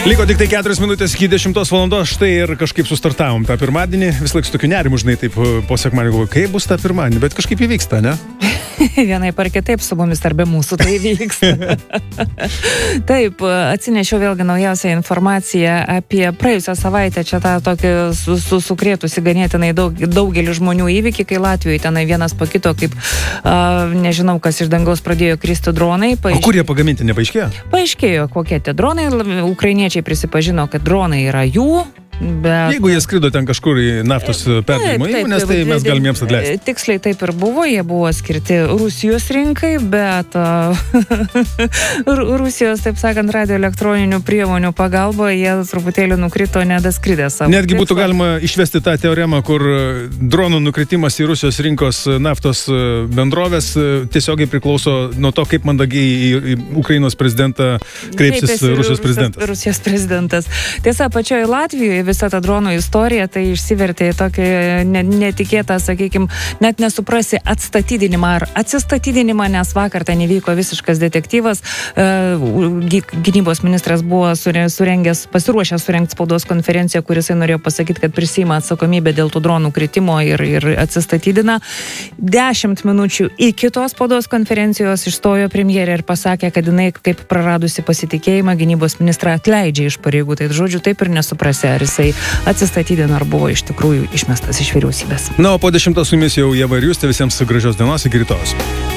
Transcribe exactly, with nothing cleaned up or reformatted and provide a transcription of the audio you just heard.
Liko tik tai keturios minutės iki dešimtos valandos, štai ir kažkaip sustartavom tą pirmadienį. Vis laik su tokiu nerimu, žinai, taip po sekmadienį galvoju, kaip bus tą pirmadienį, bet kažkaip įvyksta, ne? Vienaip ar kitaip su mumis arba mūsų tai vyksta. Taip, atsinešiau vėlgi naujausią informaciją apie praėjusią savaitę, čia tą tokį su, su, sukrėtusi ganėtinai daug, daugelį žmonių įvykį, kai Latvijoje tenai vienas po kito, kaip uh, nežinau, kas iš dangaus pradėjo kristi dronai. Paaiš... O kur jie pagaminti, nepaaiškėjo? Paaiškėjo, kokie tie dronai. Ukrainiečiai prisipažino, kad dronai yra jų. Bet... Jeigu jie skrido ten kažkur į naftos perdirbimo įmonės, tai mes galim jiems atleisti. Tiksliai taip ir buvo, jie buvo skirti Rusijos rinkai, bet Rusijos, taip sakant, radioelektroninių priemonių pagalba jie truputėlį nukrito nedaskridę savo. Netgi būtų galima išvesti tą teoremą, kur dronų nukritimas į Rusijos rinkos naftos bendrovės tiesiogiai priklauso nuo to, kaip mandagiai į Ukrainos prezidentą kreipsis Rusijos prezidentas. Rusijos prezidentas. Tiesa, pačioje Latvijoje visa ta dronų istorija, tai išsivertė į tokį netikėtą, sakykime, net nesuprasi atstatydinimą ar atsistatydinimą, nes vakar ten įvyko visiškas detektyvas. Gynybos ministras buvo surengęs, pasiruošęs surengti spaudos konferenciją, kuris norėjo pasakyti, kad prisima atsakomybę dėl tų dronų kritimo ir, ir atsistatydina. Dešimt minučių iki tos spaudos konferencijos išstojo premjerė ir pasakė, kad jinai kaip praradusi pasitikėjimą gynybos ministrą atleidžia iš pareigų. Tai žodžiu, taip ir nesuprasi, ar jisai atsistatydino ar buvo iš tikrųjų išmestas iš vyriausybės. Na, o po dešimtos su jumis jau Ieva ir Justė, visiems gražios dienos, iki rytojus.